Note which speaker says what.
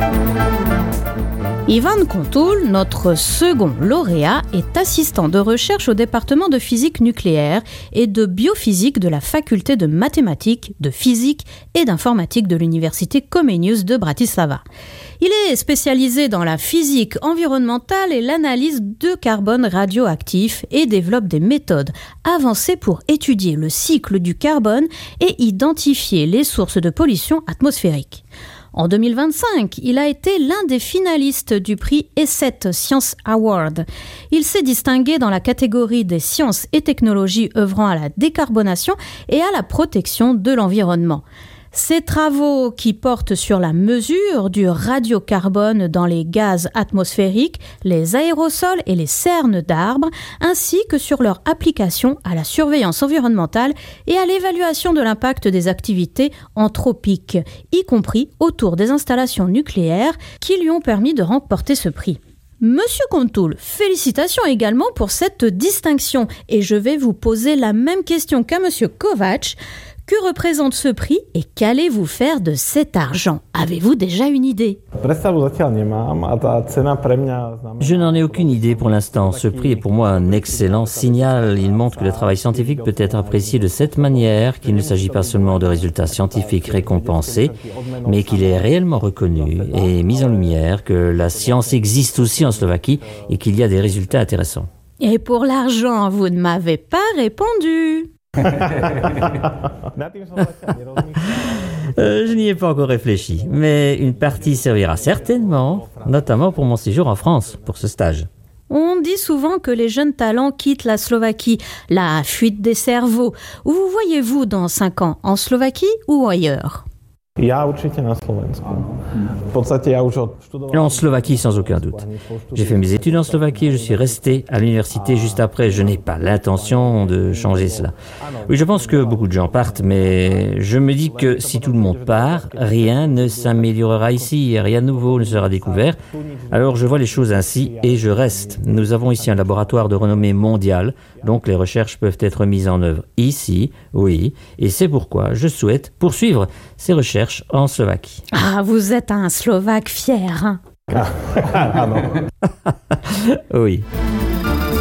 Speaker 1: Ivan Kontul, notre second lauréat, est assistant de recherche au département de physique nucléaire et de biophysique de la faculté de mathématiques, de physique et d'informatique de l'université Comenius de Bratislava. Il est spécialisé dans la physique environnementale et l'analyse de carbone radioactif et développe des méthodes avancées pour étudier le cycle du carbone et identifier les sources de pollution atmosphérique. En 2025, il a été l'un des finalistes du prix E7 Science Award. Il s'est distingué dans la catégorie des sciences et technologies œuvrant à la décarbonation et à la protection de l'environnement. Ces travaux qui portent sur la mesure du radiocarbone dans les gaz atmosphériques, les aérosols et les cernes d'arbres, ainsi que sur leur application à la surveillance environnementale et à l'évaluation de l'impact des activités anthropiques, y compris autour des installations nucléaires qui lui ont permis de remporter ce prix. Monsieur Kontul, félicitations également pour cette distinction et je vais vous poser la même question qu'à Monsieur Kovacs. Que représente ce prix et qu'allez-vous faire de cet argent? Avez-vous déjà une idée?
Speaker 2: Je n'en ai aucune idée pour l'instant. Ce prix est pour moi un excellent signal. Il montre que le travail scientifique peut être apprécié de cette manière, qu'il ne s'agit pas seulement de résultats scientifiques récompensés, mais qu'il est réellement reconnu et mis en lumière que la science existe aussi en Slovaquie et qu'il y a des résultats intéressants.
Speaker 1: Et pour l'argent, vous ne m'avez pas répondu.
Speaker 2: Je n'y ai pas encore réfléchi, mais une partie servira certainement, notamment pour mon séjour en France, pour ce stage.
Speaker 1: On dit souvent que les jeunes talents quittent la Slovaquie, la fuite des cerveaux. Où vous voyez-vous dans 5 ans, en Slovaquie ou ailleurs?
Speaker 2: En Slovaquie, sans aucun doute. J'ai fait mes études en Slovaquie, je suis resté à l'université juste après. Je n'ai pas l'intention de changer cela. Oui, je pense que beaucoup de gens partent, mais je me dis que si tout le monde part, rien ne s'améliorera ici, rien de nouveau ne sera découvert. Alors je vois les choses ainsi et je reste. Nous avons ici un laboratoire de renommée mondiale, donc les recherches peuvent être mises en œuvre ici, oui, et c'est pourquoi je souhaite poursuivre ces recherches en Slovaquie.
Speaker 1: Ah, vous êtes un Slovaque fier, hein?
Speaker 2: Oui.